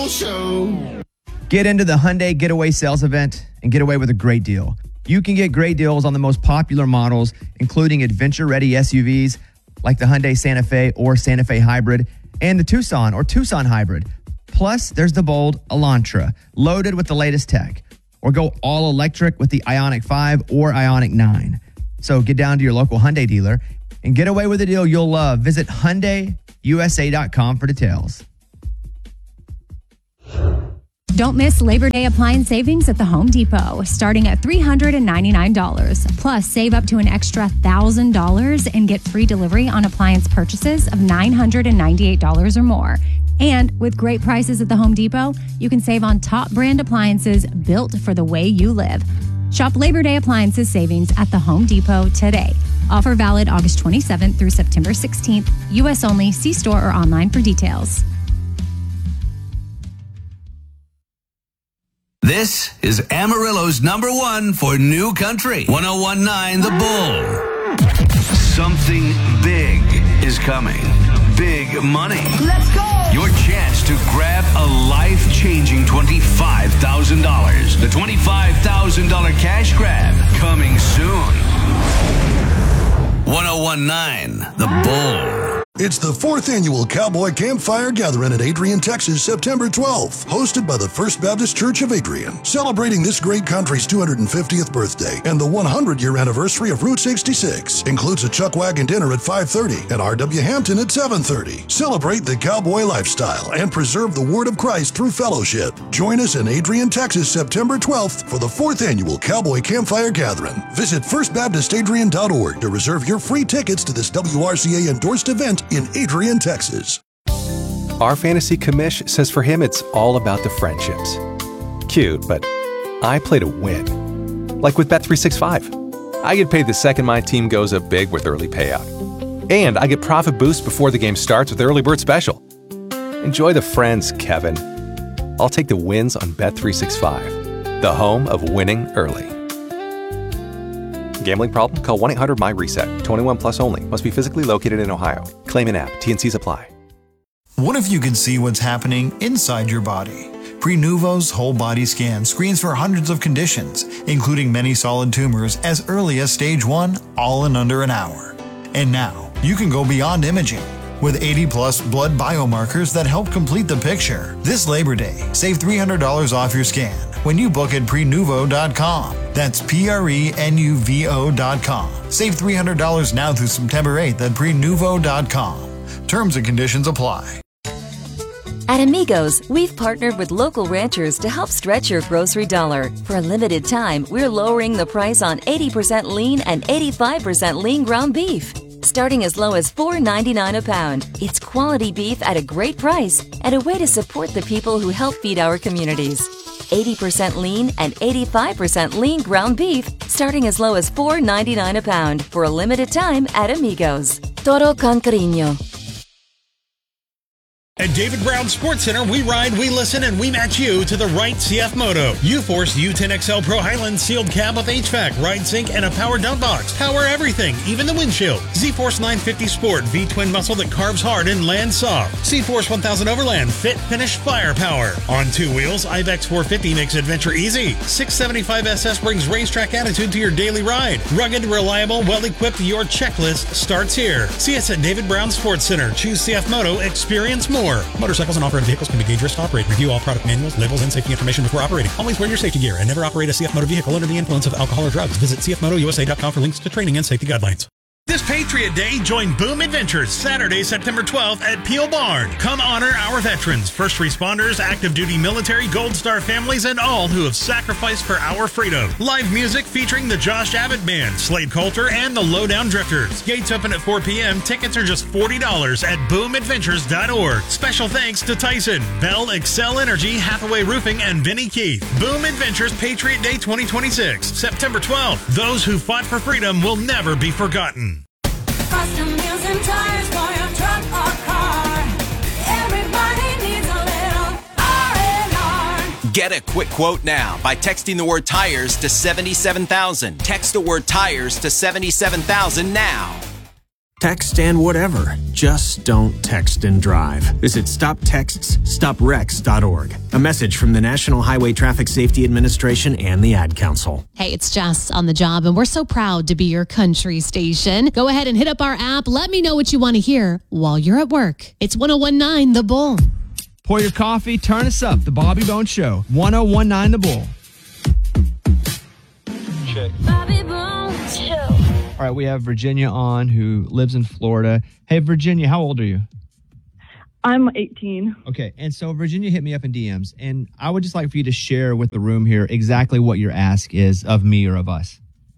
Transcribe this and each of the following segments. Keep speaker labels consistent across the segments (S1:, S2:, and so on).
S1: Show.
S2: Get into the Hyundai Getaway Sales Event and get away with a great deal. You can get great deals on the most popular models, including adventure-ready SUVs like the Hyundai Santa Fe or Santa Fe Hybrid and the Tucson or Tucson Hybrid. Plus, there's the bold Elantra, loaded with the latest tech. Or go all electric with the Ioniq 5 or Ioniq 9. So get down to your local Hyundai dealer and get away with a deal you'll love. Visit HyundaiUSA.com for details.
S3: Don't miss Labor Day appliance savings at the Home Depot, starting at $399. Plus, save up to an extra $1,000 and get free delivery on appliance purchases of $998 or more. And with great prices at the Home Depot, you can save on top brand appliances built for the way you live. Shop Labor Day appliances savings at the Home Depot today. Offer valid August 27th through September 16th. U.S. only. See store or online for details.
S4: This is Amarillo's number one for new country. 101.9 The Bull. Something big is coming. Big money.
S1: Let's go.
S4: Your chance to grab a life-changing $25,000. The $25,000 cash grab coming soon. 101.9 The Bull.
S5: It's the 4th annual Cowboy Campfire Gathering at Adrian, Texas, September 12th, hosted by the First Baptist Church of Adrian. Celebrating this great country's 250th birthday and the 100-year anniversary of Route 66. Includes a Chuck Wagon dinner at 5:30 and R.W. Hampton at 7:30. Celebrate the cowboy lifestyle and preserve the Word of Christ through fellowship. Join us in Adrian, Texas, September 12th for the 4th annual Cowboy Campfire Gathering. Visit firstbaptistadrian.org to reserve your free tickets to this WRCA-endorsed event in Adrian, Texas.
S6: Our fantasy commish says for him it's all about the friendships. Cute, but I play to win. Like with Bet365. I get paid the second my team goes up big with early payout. And I get profit boost before the game starts with Early Bird Special. Enjoy the friends, Kevin. I'll take the wins on Bet365, the home of winning early. Gambling problem? Call 1-800-MY-RESET. 21 plus only. Must be physically located in Ohio. Claim in app. T&Cs apply.
S7: What if you could see what's happening inside your body? Prenuvo's whole body scan screens for hundreds of conditions, including many solid tumors as early as stage 1, all in under an hour. And now, you can go beyond imaging. With 80-plus blood biomarkers that help complete the picture. This Labor Day, save $300 off your scan when you book at Prenuvo.com. That's Prenuvo.com. Save $300 now through September 8th at Prenuvo.com. Terms and conditions apply.
S8: At Amigos, we've partnered with local ranchers to help stretch your grocery dollar. For a limited time, we're lowering the price on 80% lean and 85% lean ground beef. Starting as low as $4.99 a pound. It's quality beef at a great price and a way to support the people who help feed our communities. 80% lean and 85% lean ground beef, starting as low as $4.99 a pound for a limited time at Amigos. Todo con cariño.
S9: At David Brown Sports Center, we ride, we listen, and we match you to the right CF Moto. U-Force U10XL Pro Highland sealed cab with HVAC, ride sync, and a power dump box. Power everything, even the windshield. Z-Force 950 Sport V-twin muscle that carves hard and lands soft. C-Force 1000 Overland fit, finish, firepower. On 2 wheels, Ibex 450 makes adventure easy. 675 SS brings racetrack attitude to your daily ride. Rugged, reliable, well-equipped, your checklist starts here. See us at David Brown Sports Center. Choose CF Moto, experience more. Motorcycles and off-road vehicles can be dangerous to operate. Review all product manuals, labels, and safety information before operating. Always wear your safety gear and never operate a CF Moto vehicle under the influence of alcohol or drugs. Visit cfmotousa.com for links to training and safety guidelines. This Patriot Day, join Boom Adventures Saturday, September 12th at Peel Barn. Come honor our veterans, first responders, active duty military, Gold Star families, and all who have sacrificed for our freedom. Live music featuring the Josh Abbott Band, Slade Coulter, and the Lowdown Drifters. Gates open at 4 p.m. Tickets are just $40 at boomadventures.org. Special thanks to Tyson, Bell, Excel Energy, Hathaway Roofing, and Vinny Keith. Boom Adventures Patriot Day 2026, September 12th. Those who fought for freedom will never be forgotten.
S10: Custom wheels and tires for your truck or car. Everybody needs a little R&R.
S11: Get a quick quote now by texting the word tires to 77,000. Text the word tires to 77,000 now.
S1: Text and whatever. Just don't text and drive. Visit StopTextsStopWrecks.org. A message from the National Highway Traffic Safety Administration and the Ad Council.
S12: Hey, it's Jess on the job, and we're so proud to be your country station. Go ahead and hit up our app. Let me know what you want to hear while you're at work. It's 101.9 The Bull.
S2: Pour your coffee, turn us up. The Bobby Bones Show, 101.9 The Bull.
S10: Bobby Bones Show.
S2: All right, we have Virginia on who lives in Florida. Hey, Virginia, how old are you?
S13: I'm 18.
S2: Okay, and so Virginia hit me up in DMs, and I would just like for you to share with the room here exactly what your ask is of me or of us.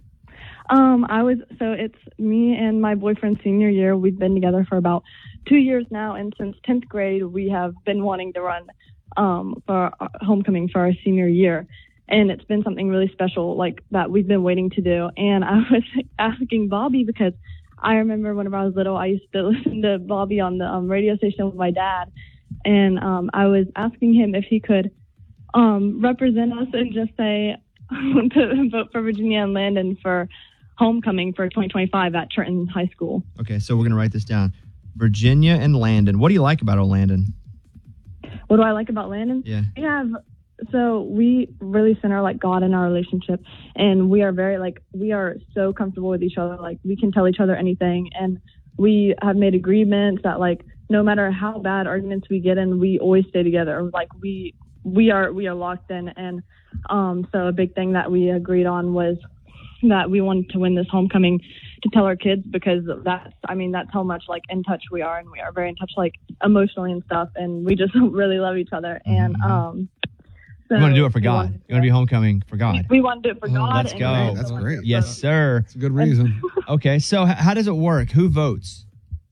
S13: It's me and my boyfriend senior year. We've been together for about 2 years now, and since 10th grade, we have been wanting to run for our homecoming for our senior year. And it's been something really special like that we've been waiting to do. And I was asking Bobby because I remember whenever I was little, I used to listen to Bobby on the radio station with my dad. And I was asking him if he could represent us and just say to vote for Virginia and Landon for homecoming for 2025 at Trenton High School.
S2: Okay, so we're going to write this down. Virginia and Landon. What do you like about old Landon?
S13: What do I like about Landon?
S2: Yeah.
S13: We really center like God in our relationship, and we are so comfortable with each other. Like we can tell each other anything, and we have made agreements that like no matter how bad arguments we get in, we always stay together. Like we are locked in, and so a big thing that we agreed on was that we wanted to win this homecoming to tell our kids, because that's how much like in touch we are, and we are very in touch like emotionally and stuff, and we just really love each other. And
S2: you want to do it for God. You want to be homecoming for God.
S13: We want to do it for God.
S2: Let's go.
S14: That's great.
S2: Yes, sir.
S14: That's a good reason.
S2: Okay, so how does it work? Who votes?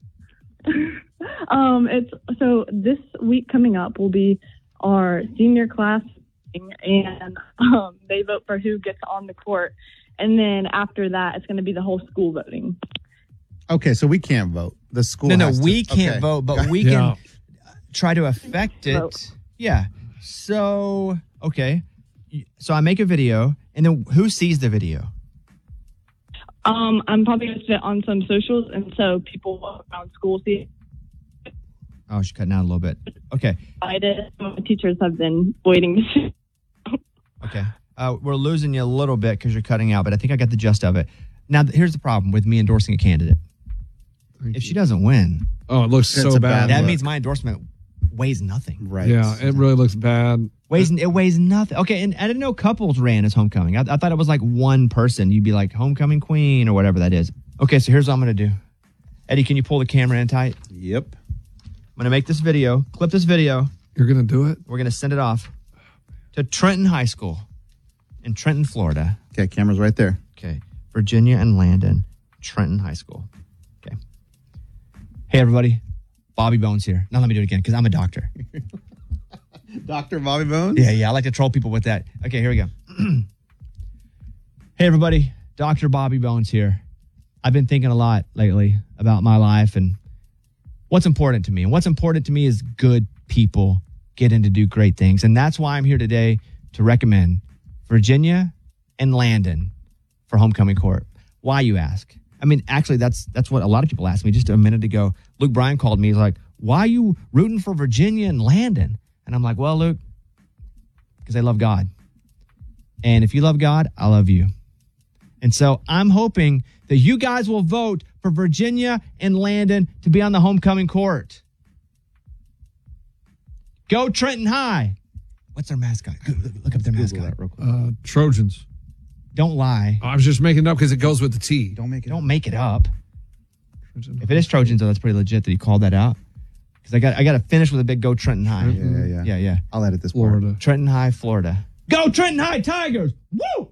S13: So this week coming up will be our senior class, and they vote for who gets on the court. And then after that, it's going to be the whole school voting.
S14: Okay, so we can't vote. The school
S2: we can't vote, but we can try to affect it.
S13: Vote.
S2: Yeah. So, okay. So I make a video, and then who sees the video?
S13: I'm probably going to sit on some socials, and so people around school see it.
S2: Oh, she's cutting out a little bit. Okay.
S13: I did. Some of the teachers have been waiting to see.
S2: Okay. We're losing you a little bit because you're cutting out, but I think I got the gist of it. Now, here's the problem with me endorsing a candidate. If she doesn't win,
S14: it looks so bad.
S2: That means my endorsement weighs nothing.
S14: Right. Yeah, it really looks bad.
S2: It weighs nothing. Okay, and I didn't know couples ran as homecoming. I thought it was like one person. You'd be like homecoming queen or whatever that is. Okay, so here's what I'm going to do. Eddie, can you pull the camera in tight?
S14: Yep.
S2: I'm going to make this video, clip this video.
S14: You're going to do it?
S2: We're going to send it off to Trenton High School in Trenton, Florida.
S14: Okay, camera's right there.
S2: Okay, Virginia and Landon, Trenton High School. Okay. Hey, everybody. Bobby Bones here. Now let me do it again because I'm a doctor.
S14: Dr. Bobby Bones?
S2: Yeah. I like to troll people with that. Okay, here we go. Hey, everybody. Dr. Bobby Bones here. I've been thinking a lot lately about my life and what's important to me. And what's important to me is good people getting to do great things. And that's why I'm here today to recommend Virginia and Landon for homecoming court. Why, you ask? I mean, actually, that's what a lot of people asked me just a minute ago. Luke Bryan called me. He's like, why are you rooting for Virginia and Landon? And I'm like, well, Luke, because I love God. And if you love God, I love you. And so I'm hoping that you guys will vote for Virginia and Landon to be on the homecoming court. Go Trenton High. What's their mascot? Look up their mascot.
S14: Real quick. Trojans.
S2: Don't lie.
S14: I was just making it up because it goes with the T.
S2: Don't make it up. If it is Trojans, though, that's pretty legit that he called that out. Because I got to finish with a big Go Trenton High. Yeah.
S14: I'll edit this
S2: Florida.
S14: part.
S2: Trenton High, Florida. Go Trenton High Tigers! Woo!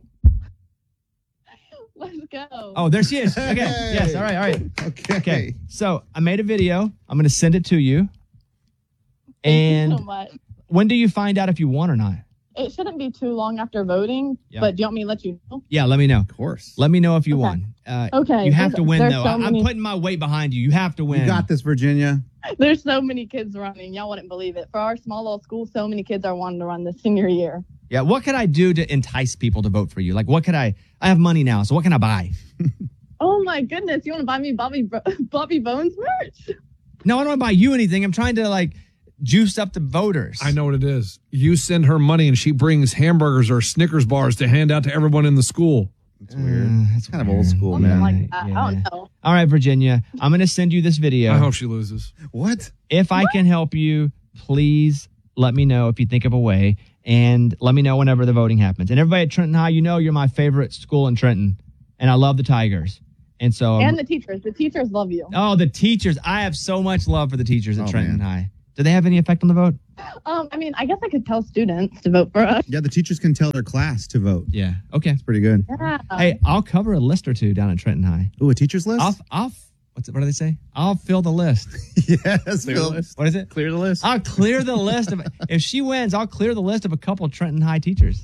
S13: Let's go.
S2: Oh, there she is. Okay. Yes. All right. Okay. So I made a video. I'm going to send it to you. And
S13: Thank you so much.
S2: When do you find out if you won or not?
S13: It shouldn't be too long after voting, but do you want me to let you know?
S2: Yeah, let me know.
S14: Of course.
S2: Let me know if you won.
S13: Okay.
S2: You have to win, though.
S13: So
S2: I'm putting my weight behind you. You have to win.
S14: You got this, Virginia.
S13: There's so many kids running. Y'all wouldn't believe it. For our small little school, so many kids are wanting to run this senior year.
S2: Yeah, what could I do to entice people to vote for you? Like, what could I have money now, so what can I buy?
S13: Oh my goodness! You want to buy me Bobby Bones merch?
S2: No, I don't want to buy you anything. I'm trying to juice up the voters.
S14: I know what it is. You send her money and she brings hamburgers or Snickers bars to hand out to everyone in the school.
S2: It's weird.
S15: It's kind of old school,
S13: Something
S15: man.
S13: like that. I don't know.
S2: All right, Virginia. I'm going to send you this video.
S14: I hope she loses.
S15: What?
S2: If I can help you, please let me know if you think of a way, and let me know whenever the voting happens. And everybody at Trenton High, you're my favorite school in Trenton, and I love the Tigers. And so,
S13: And the teachers love you.
S2: oh, the teachers! I have so much love for the teachers at
S15: Oh,
S2: Trenton
S15: man.
S2: High. Do they have any effect on the vote?
S13: I mean, I guess I could tell students to vote for us.
S15: Yeah, the teachers can tell their class to vote.
S2: Yeah. Okay.
S15: It's pretty good.
S13: Yeah.
S2: Hey, I'll cover a list or two down at Trenton High.
S15: Ooh, a teacher's list?
S2: What do they say? I'll fill the list.
S15: Yes.
S14: Clear the list.
S2: What is it?
S14: Clear the list.
S2: I'll clear the list of. If she wins, I'll clear the list of a couple Trenton High teachers.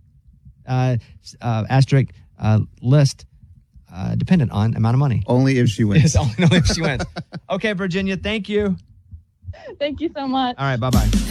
S2: Asterisk list dependent on amount of money.
S15: Only if she wins.
S2: Yes, only if she wins. Okay, Virginia. Thank you.
S13: Thank you so much.
S2: All right. Bye bye.